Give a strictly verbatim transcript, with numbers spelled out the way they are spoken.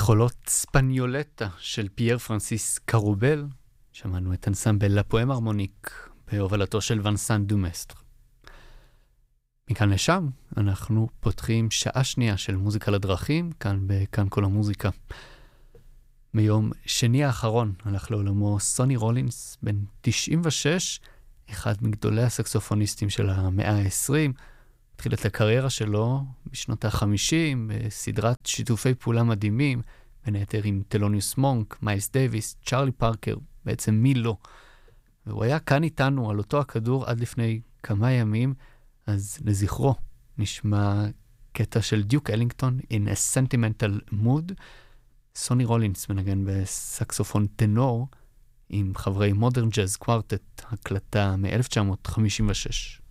יכולות ספניולטה של פייר פרנסיס קרובל, שמענו את אנסמבל לפואם הרמוניק בהובלתו של ונסן דומסטר. מכאן לשם אנחנו פותחים שעה שנייה של מוזיקה לדרכים, כאן בכאן כל המוזיקה. מיום שני האחרון הלך לעולמו סוני רולינס, בן תשעים ושש, אחד מגדולי הסקסופוניסטים של המאה ה-עשרים, התחיל את הקריירה שלו בשנות ה-חמישים, בסדרת שיתופי פעולה מדהימים, בין היתר עם טלוניוס מונק, מיילס דייביס, צ'רלי פארקר, בעצם מי לא. והוא היה כאן איתנו על אותו הכדור עד לפני כמה ימים, אז לזכרו נשמע קטע של דיוק אלינגטון, In a Sentimental Mood. סוני רולינס מנגן בסקסופון טנור, עם חברי מודרן ג'אז קוורטט, הקלטה מ-אלף תשע מאות חמישים ושש.